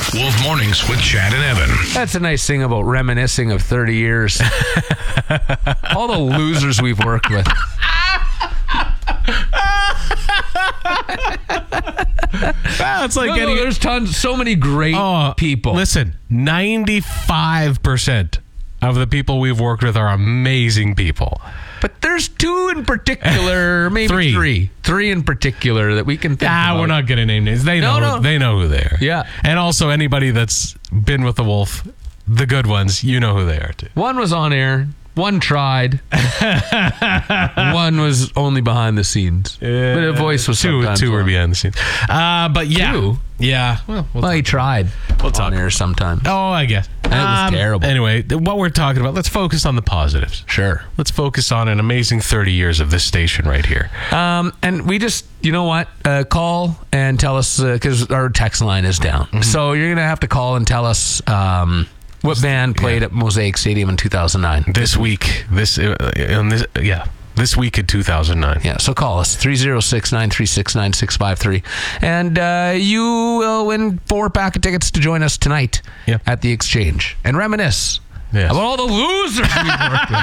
Wolf Mornings with Chad and Evan. That's a nice thing about reminiscing of 30 years. All the losers we've worked with. It's like There's tons, so many great people. Listen, 95% of the people we've worked with are amazing people. But there's two in particular, maybe three. Three in particular that we can think about. We're not going to name names. They know. They know who they are. Yeah. And also anybody that's been with the Wolf, the good ones, you know who they are too. One was on air. One tried. One was only behind the scenes. But a voice was two were behind the scenes. But yeah. Two? Yeah. Well, he tried. We'll talk on air sometime. Oh, I guess. And it was terrible. Anyway, what we're talking about, let's focus on the positives. Sure. Let's focus on an amazing 30 years of this station right here. And we just, you know what? Call and tell us, because our text line is down. Mm-hmm. So you're going to have to call and tell us what band played at Mosaic Stadium in 2009. This week. This week in 2009. Yeah, so call us, 306-936-9653. And you will win 4-pack of tickets to join us tonight at the Exchange. And reminisce about all the losers we've worked with.